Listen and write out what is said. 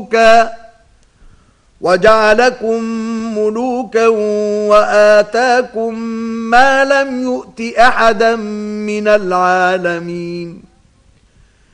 وجعلكم ملوكا وآتاكم ما لم يؤت أحدا من العالمين